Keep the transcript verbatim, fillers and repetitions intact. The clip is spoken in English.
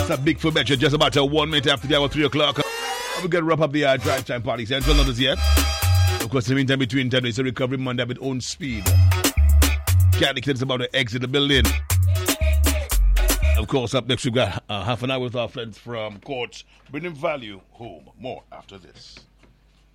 That's a big for betcha. Just about uh, one minute after the hour, three o'clock. We're going to wrap up the uh, drive time party central, not as yet. Of course, in the meantime, between ten, it's a recovery Monday with own speed. Can't it's about to exit the building. Of course, up next, we've got uh, half an hour with our friends from Courts, bringing value home. More after this.